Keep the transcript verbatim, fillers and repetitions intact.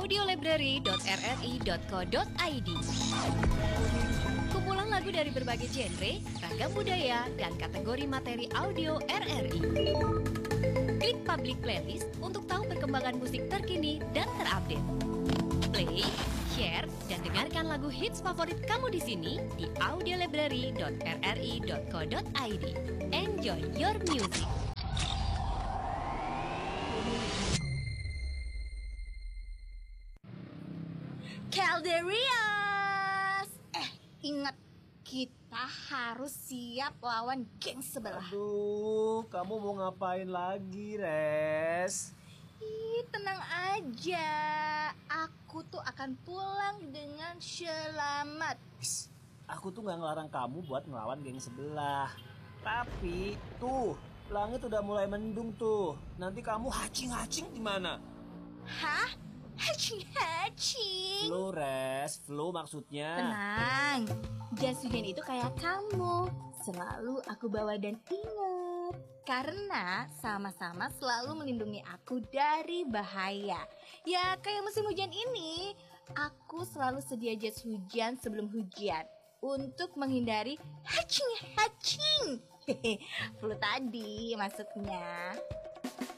audiolibrary dot r r i dot co dot i d. Kumpulan lagu dari berbagai genre, ragam budaya, dan kategori materi audio R R I. Klik public playlist untuk tahu perkembangan musik terkini dan terupdate. Play, share, dan dengarkan lagu hits favorit kamu di sini di audiolibrary dot r r i dot co dot i d. Enjoy your music. Calderias! Eh, ingat, kita harus siap lawan geng sebelah. Aduh, kamu mau ngapain lagi, Res? Ih, tenang aja. Aku tuh akan pulang dengan selamat. Is, aku tuh gak ngelarang kamu buat ngelawan geng sebelah. Tapi, tuh, langit udah mulai mendung tuh. Nanti kamu hacing-hacing gimana? Hah? Hacing-hacing? Flu, Res. Flu maksudnya. Tenang, jas hujan itu kayak kamu. Selalu aku bawa dan ingat. Karena sama-sama selalu melindungi aku dari bahaya. Ya kayak musim hujan ini, aku selalu sedia jas hujan sebelum hujan. Untuk menghindari hacing-hacing. Hehe, flu tadi maksudnya.